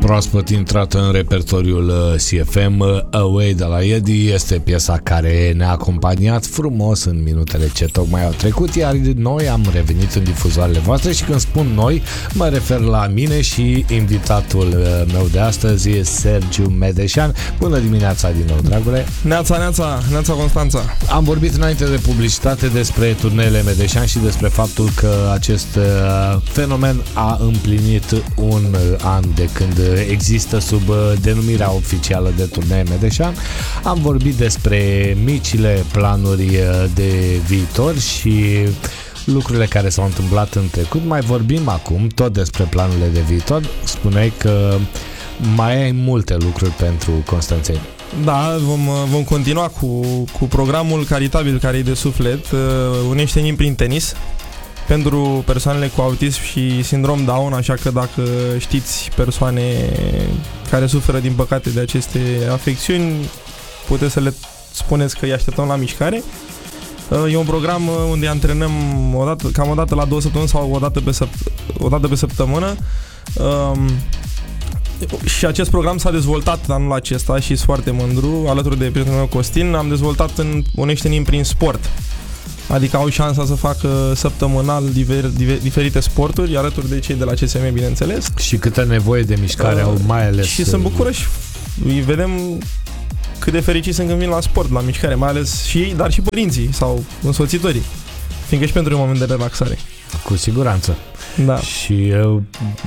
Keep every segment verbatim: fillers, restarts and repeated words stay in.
Proaspăt intrată în repertoriul C F M, Away de la Eddie, este piesa care ne-a acompaniat frumos în minutele ce tocmai au trecut, iar noi am revenit în difuzoarele voastre și când spun noi, mă refer la mine și invitatul meu de astăzi, Sergiu Medeșan. Bună dimineața din nou, dragule! Neața, neața, neața Constanța! Am vorbit înainte de publicitate despre turneele Medeșan și despre faptul că acest fenomen a împlinit un an de când există sub denumirea oficială de turnee Medeșan. Am vorbit despre micile planuri de viitor și lucrurile care s-au întâmplat în trecut. Mai vorbim acum tot despre planurile de viitor. Spuneai că mai ai multe lucruri pentru constanțeni. Da, vom, vom continua cu, cu programul caritabil care e de suflet, Unește inimi prin tenis, pentru persoanele cu autism și sindrom Down, așa că dacă știți persoane care suferă din păcate de aceste afecțiuni, puteți să le spuneți că îi așteptăm la mișcare. E un program unde antrenăm o dată, cam o dată la două săptămâni sau o dată pe, săpt- o dată pe săptămână. Um, și acest program s-a dezvoltat anul acesta și sunt foarte mândru, alături de prietenul meu Costin, am dezvoltat în Unește inimi prin sport. Adică au șansa să facă săptămânal diver, diver, diferite sporturi, alături de cei de la C S M, bineînțeles. Și câtă nevoie de mișcare uh, au, mai ales. Și se bucură și îi vedem cât de fericiți sunt când vin la sport, la mișcare, mai ales și ei, dar și părinții sau însoțitorii. Fiindcă și pentru un moment de relaxare. Cu siguranță. Da. Și uh,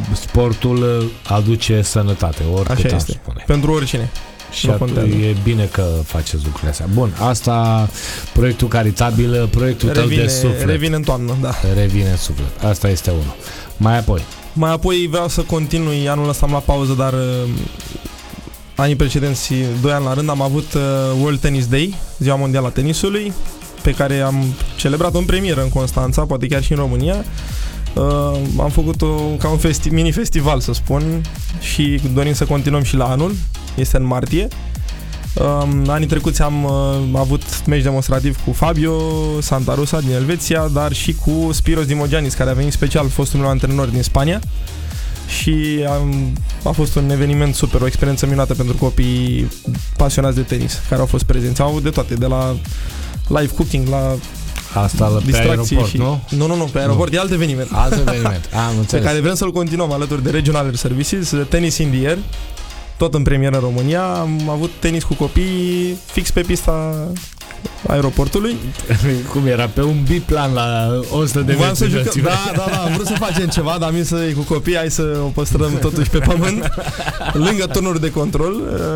sportul aduce sănătate, oricât așa este. Spune. Pentru oricine. Și e bine că faceți lucrurile astea. Bun, asta, proiectul caritabil, proiectul revine, tău de suflet. Revine în toamnă, da. Revine în suflet. Asta este unul. Mai apoi? Mai apoi vreau să continui. Anul ăsta am la pauză, dar uh, anii precedenți, doi ani la rând, am avut uh, World Tennis Day, Ziua Mondială a Tenisului, pe care am celebrat-o în premieră în Constanța, poate chiar și în România. Uh, am făcut-o ca un festi- mini-festival, să spun, și dorim să continuăm și la anul. Este în martie. Uh, anii trecuți am uh, avut meci demonstrativ cu Fabio Santarusa din Elveția, dar și cu Spiros Dimogianis, care a venit special, fostul meu antrenor din Spania. Și um, a fost un eveniment super, o experiență minunată pentru copii pasionați de tenis, care au fost prezenți. Au avut de toate, de la live cooking la asta pe aeroport, și... nu? Nu, nu, nu, pe aeroport nu. E alt eveniment. Alt eveniment, am înțeles. Pe care vrem să-l continuăm alături de Regional Air Services, Tennis in the Air, tot în premieră în România. Am avut tenis cu copii fix pe pista aeroportului. Cum era? Pe un biplan la o sută de metri. Jucăm... Da, da, da, am vrut să facem ceva, dar am zis să iei cu copii, hai să o păstrăm totuși pe pământ, lângă turnuri de control.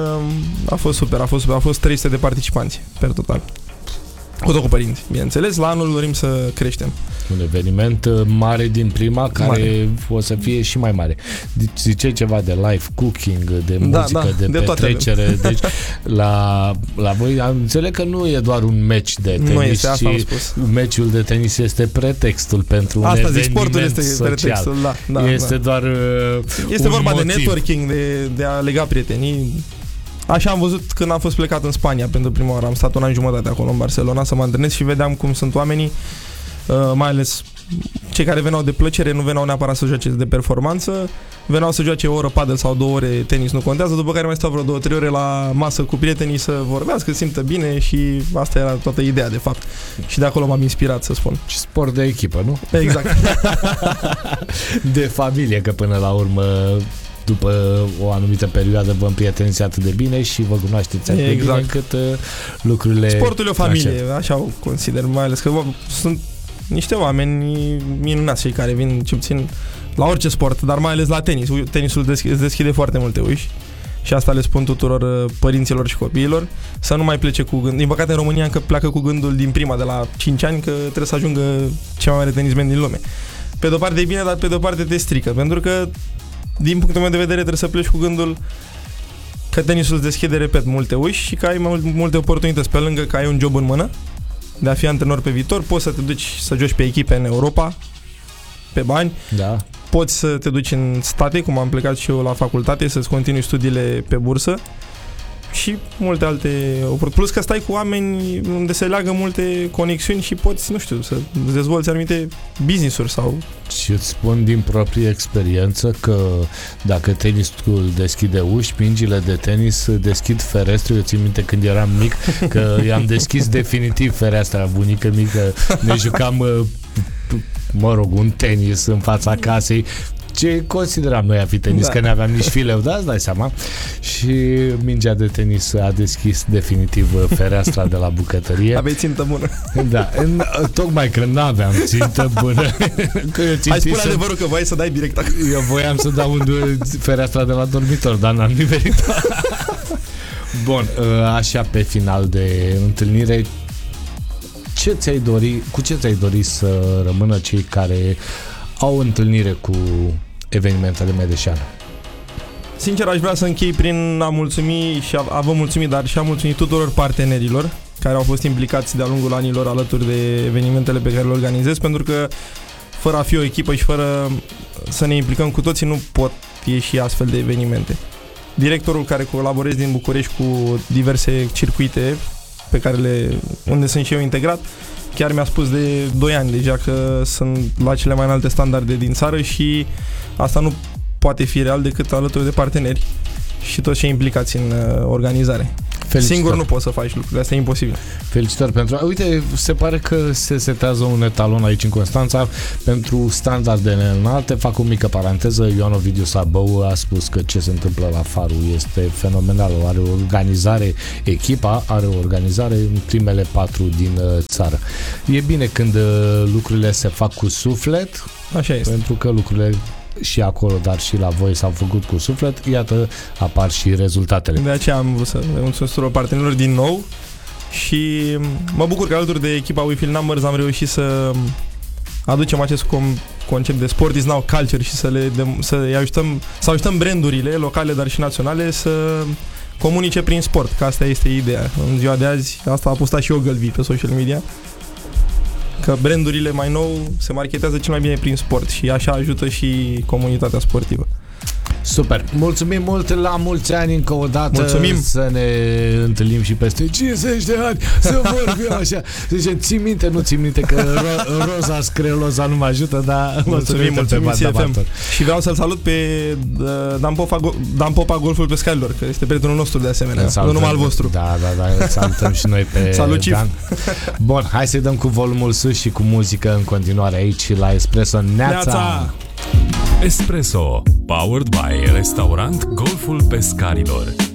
A fost super, a fost super, a fost trei sute de participanți per total. Cu tot cu părinți, bineînțeles. La anul dorim să creștem. Un eveniment mare din prima, care mare. O să fie și mai mare. Zice ceva de live cooking, de da, muzică, da, de, de petrecere. Deci la, la voi am înțeleg că nu e doar un meci de tenis, nu este, asta ci am spus. meciul de tenis este pretextul pentru un asta eveniment zic, sportul este social. pretextul, da, da, este da. doar Este un vorba motiv. de networking, de, de a lega prietenii. Așa am văzut când am fost plecat în Spania pentru prima oară. Am stat un an jumătate acolo în Barcelona să mă antrenez și vedeam cum sunt oamenii, mai ales cei care veneau de plăcere, nu veneau neapărat să joace de performanță, veneau să joace o oră padel sau două ore tenis, nu contează, după care mai stau vreo două, trei ore la masă cu prietenii să vorbească, să simtă bine și asta era toată ideea de fapt. Și de acolo m-am inspirat, să spun. Și sport de echipă, nu? Exact. De familie, că până la urmă după o anumită perioadă vă împrieteniți atât de bine și vă cunoașteți atât exact. de bine încât uh, lucrurile... Sportul e o familie, așa, așa o consider, mai ales că bă, sunt niște oameni minunați cei care vin, ce puțin, la orice sport, dar mai ales la tenis. Tenisul îți deschide foarte multe uși și asta le spun tuturor părinților și copiilor, să nu mai plece cu gând. Din păcate în România încă pleacă cu gândul din prima, de la cinci ani, că trebuie să ajungă cel mai mare tenismen din lume. Pe de-o parte e bine, dar pe de-o parte te strică, pentru că din punctul meu de vedere trebuie să pleci cu gândul că tenisul îți deschide, repet, multe uși și că ai mai multe oportunități, pe lângă că ai un job în mână de a fi antrenor pe viitor, poți să te duci să joci pe echipe în Europa pe bani, da. Poți să te duci în state, cum am plecat și eu la facultate, să-ți continui studiile pe bursă și multe alte oportunități. Plus că stai cu oameni unde se leagă multe conexiuni și poți, nu știu, să dezvolți anumite business-uri sau... Și îți spun din proprie experiență că dacă tenisul deschide uși, mingile de tenis deschid ferestre. Eu țin minte când eram mic că i-am deschis definitiv fereastra. Bunică mică, ne jucam, mă rog, un tenis în fața casei. Ce consideram noi a fi tenis, da. Că ne-aveam nici fileu, da, îți dai seama. Și mingea de tenis a deschis definitiv fereastra de la bucătărie. Aveai țintă bună. Da, în, tocmai că n-aveam țintă bună. Că eu hai spune adevărul că voiai să dai direct acolo. Eu voiam să dau în fereastra de la dormitor, dar n-am nimerit. Bun, așa pe final de întâlnire, ce ți-ai dori, cu ce ți-ai dori să rămână cei care au întâlnire cu evenimentele Medeșeană? Sincer, aș vrea să închei prin a mulțumi și a, a vă mulțumi, dar și a mulțumi tuturor partenerilor care au fost implicați de-a lungul anilor alături de evenimentele pe care le organizez, pentru că fără a fi o echipă și fără să ne implicăm cu toții nu pot ieși astfel de evenimente. Directorul care colaborez din București cu diverse circuite pe care le, unde sunt și eu integrat, chiar mi-a spus de doi ani deja că sunt la cele mai înalte standarde din țară și asta nu poate fi real decât alături de parteneri și toți cei implicați în uh, organizare. Felicitări. Singur nu poți să faci lucrurile, asta e imposibil. Felicitări pentru... Uite, se pare că se setează un etalon aici în Constanța pentru standardele înalte. Fac o mică paranteză, Ioan Ovidiu Sabău a spus că ce se întâmplă la Faru este fenomenal. Are o organizare, echipa are o organizare în primele patru din uh, țară. E bine când uh, lucrurile se fac cu suflet. Așa este. Pentru că lucrurile și acolo, dar și la voi s-au făcut cu suflet, iată, apar și rezultatele. De aceea am vrut să le mulțumesc tuturor partenerilor din nou și mă bucur că alături de echipa We Feel Numbers am reușit să aducem acest com- concept de Sport is now culture și să le de- să ajutăm, să ajutăm brandurile locale, dar și naționale să comunice prin sport, că asta este ideea. În ziua de azi, asta a postat și eu Ogilvy pe social media, că brandurile mai nou se marketează cel mai bine prin sport și așa ajută și comunitatea sportivă. Super! Mulțumim mult, la mulți ani încă o dată. Mulțumim. Să ne întâlnim și peste cincizeci de ani, să vorbim așa. Zice, ții minte, nu ții minte că ro- Roza Screloza nu mă ajută, dar mulțumim, mulțumim C F M. Și vreau să-l salut pe uh, Dan Popa, Dan Popa Golful pe Scalilor, că este prietenul nostru de asemenea, nu numai al vostru. Da, da, da, salutăm și noi pe salut, Dan. Bun, hai să-i dăm cu volumul sus și cu muzică în continuare aici la Espresso. Neața! Neața! Espresso, powered by Restaurant Golful Pescarilor.